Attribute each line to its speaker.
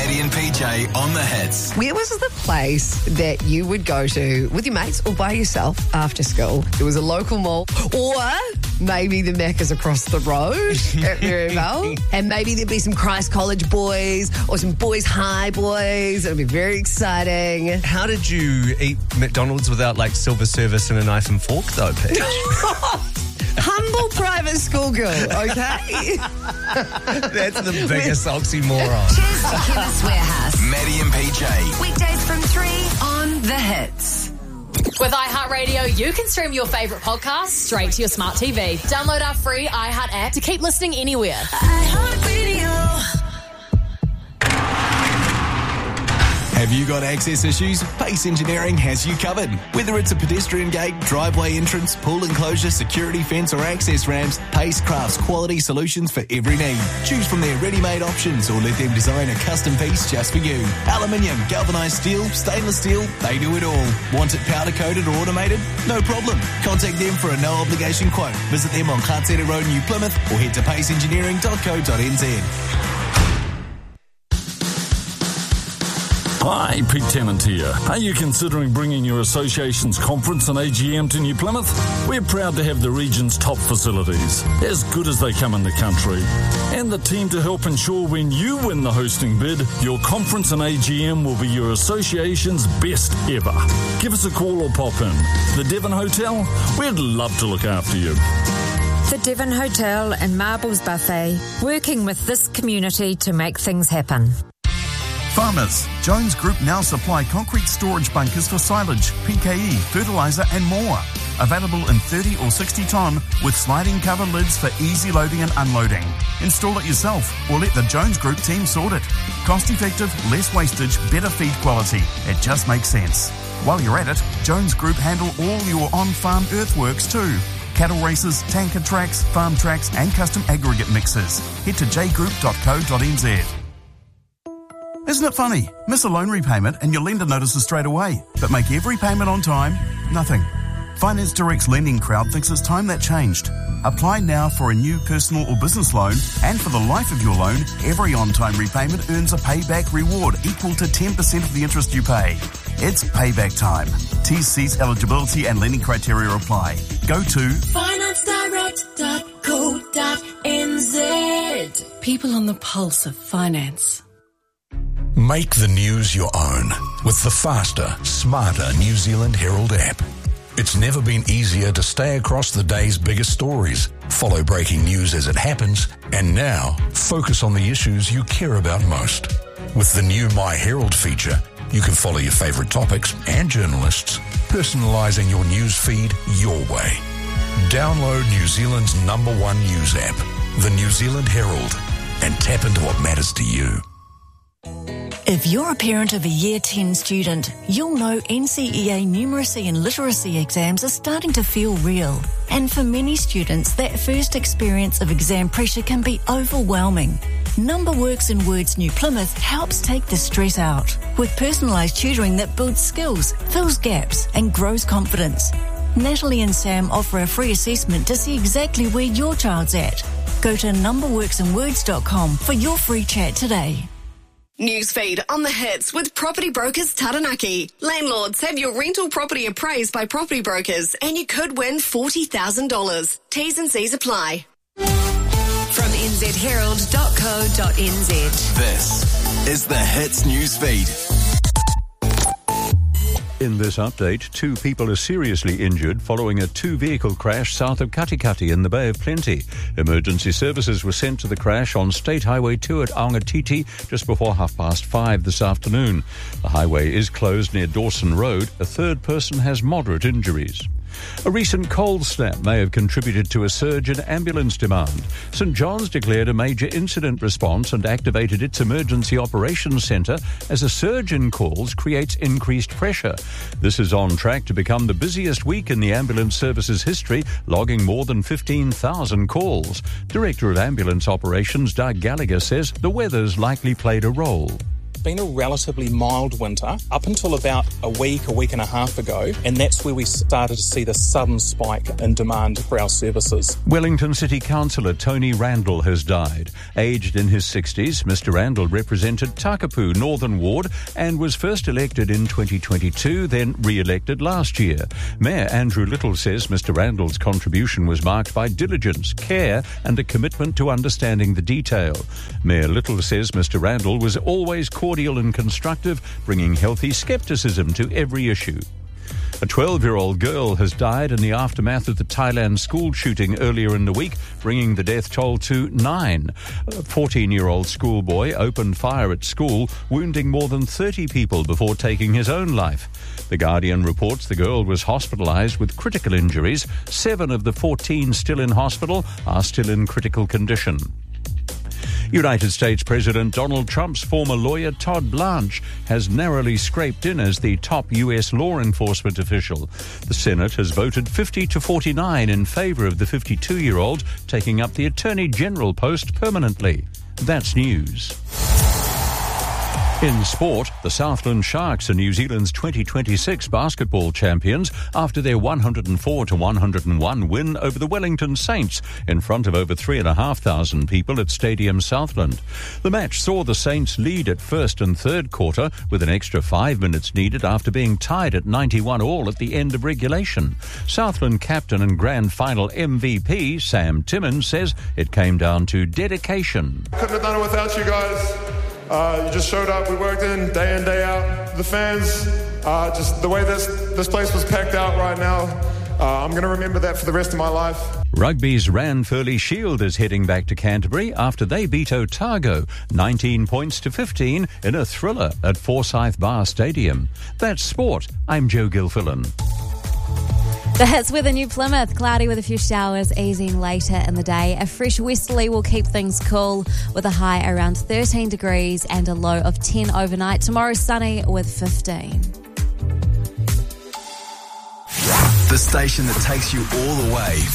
Speaker 1: Maddie and PJ on the hits.
Speaker 2: Where was the place that you would go to with your mates or by yourself after school? It was a local mall, or maybe the Macca's across the road at Maryvale, and maybe there'd be some Christ College boys or some Boys High boys. It would be very exciting.
Speaker 3: How did you eat McDonald's without like silver service and a knife and fork though, Peach?
Speaker 2: Humble private school girl, okay?
Speaker 3: That's the biggest oxymoron.
Speaker 4: Cheers to Chemist Warehouse.
Speaker 1: Maddie and PJ.
Speaker 4: Weekdays from 3 on The Hits.
Speaker 5: With iHeartRadio, you can stream your favourite podcasts straight to your smart TV. Download our free iHeart app to keep listening anywhere.
Speaker 4: iHeartRadio.
Speaker 1: Have you got access issues? Pace Engineering has you covered. Whether it's a pedestrian gate, driveway entrance, pool enclosure, security fence or access ramps, Pace crafts quality solutions for every need. Choose from their ready-made options or let them design a custom piece just for you. Aluminium, galvanised steel, stainless steel, they do it all. Want it powder-coated or automated? No problem. Contact them for a no-obligation quote. Visit them on Cartetta Road, New Plymouth or head to paceengineering.co.nz.
Speaker 6: Hi, Pete Tennant here. Are you considering bringing your association's conference and AGM to New Plymouth? We're proud to have the region's top facilities, as good as they come in the country, and the team to help ensure when you win the hosting bid, your conference and AGM will be your association's best ever. Give us a call or pop in. The Devon Hotel, we'd love to look after you.
Speaker 7: The Devon Hotel and Marbles Buffet, working with this community to make things happen.
Speaker 8: Farmers, Jones Group now supply concrete storage bunkers for silage, PKE, fertiliser and more. Available in 30 or 60 tonne with sliding cover lids for easy loading and unloading. Install it yourself or let the Jones Group team sort it. Cost effective, less wastage, better feed quality. It just makes sense. While you're at it, Jones Group handle all your on-farm earthworks too. Cattle races, tanker tracks, farm tracks and custom aggregate mixers. Head to jgroup.co.nz. Isn't it funny? Miss a loan repayment and your lender notices straight away, but make every payment on time? Nothing. Finance Direct's lending crowd thinks it's time that changed. Apply now for a new personal or business loan, and for the life of your loan, every on-time repayment earns a payback reward equal to 10% of the interest you pay. It's payback time. T-C's eligibility and lending criteria apply. Go to
Speaker 9: financedirect.co.nz. People on the pulse of finance.
Speaker 10: Make the news your own with the faster, smarter New Zealand Herald app. It's never been easier to stay across the day's biggest stories, follow breaking news as it happens, and now focus on the issues you care about most. With the new My Herald feature, you can follow your favourite topics and journalists, personalising your news feed your way. Download New Zealand's #1 news app, the New Zealand Herald, and tap into what matters to you.
Speaker 11: If you're a parent of a Year 10 student, you'll know NCEA numeracy and literacy exams are starting to feel real. And for many students, that first experience of exam pressure can be overwhelming. NumberWorks in Words New Plymouth helps take the stress out with personalised tutoring that builds skills, fills gaps and grows confidence. Natalie and Sam offer a free assessment to see exactly where your child's at. Go to numberworksinwords.com for your free chat today.
Speaker 12: Newsfeed on the hits with Property Brokers Taranaki. Landlords, have your rental property appraised by Property Brokers and you could win $40,000. T's and C's apply.
Speaker 4: From nzherald.co.nz.
Speaker 1: This is the Hits Newsfeed.
Speaker 13: In this update, 2 people are seriously injured following a 2-vehicle crash south of Katikati in the Bay of Plenty. Emergency services were sent to the crash on State Highway 2 at Aongatiti just before 5:30 this afternoon. The highway is closed near Dawson Road. A third person has moderate injuries. A recent cold snap may have contributed to a surge in ambulance demand. St John's declared a major incident response and activated its emergency operations centre as a surge in calls creates increased pressure. This is on track to become the busiest week in the ambulance service's history, logging more than 15,000 calls. Director of Ambulance Operations Doug Gallagher says the weather's likely played a role.
Speaker 14: been a relatively mild winter up until about a week and a half ago, and that's where we started to see the sudden spike in demand for our services.
Speaker 13: Wellington City Councillor Tony Randall has died. Aged in his 60s, Mr Randall represented Takapū Northern Ward and was first elected in 2022, then re-elected last year. Mayor Andrew Little says Mr Randall's contribution was marked by diligence, care and a commitment to understanding the detail. Mayor Little says Mr Randall was always cordial and constructive, bringing healthy scepticism to every issue. A 12-year-old girl has died in the aftermath of the Thailand school shooting earlier in the week, bringing the death toll to 9. A 14-year-old schoolboy opened fire at school, wounding more than 30 people before taking his own life. The Guardian reports the girl was hospitalised with critical injuries. 7 of the 14 still in hospital are still in critical condition. United States President Donald Trump's former lawyer Todd Blanche has narrowly scraped in as the top U.S. law enforcement official. The Senate has voted 50-49 in favour of the 52-year-old taking up the Attorney General post permanently. That's news. In sport, the Southland Sharks are New Zealand's 2026 basketball champions after their 104-101 win over the Wellington Saints in front of over 3,500 people at Stadium Southland. The match saw the Saints lead at first and third quarter with an extra 5 minutes needed after being tied at 91-all at the end of regulation. Southland captain and grand final MVP Sam Timmins says it came down to dedication.
Speaker 15: Couldn't have done it without you guys. You just showed up. We worked in, day out. The fans, just the way this place was packed out right now, I'm going to remember that for the rest of my life.
Speaker 13: Rugby's Ranfurly Shield is heading back to Canterbury after they beat Otago 19 points to 15 in a thriller at Forsyth Bar Stadium. That's sport. I'm Joe Gilfillan.
Speaker 16: The hits with a New Plymouth, cloudy with a few showers easing later in the day. A fresh westerly will keep things cool with a high around 13 degrees and a low of 10 overnight. Tomorrow sunny with 15.
Speaker 1: The station that takes you all the way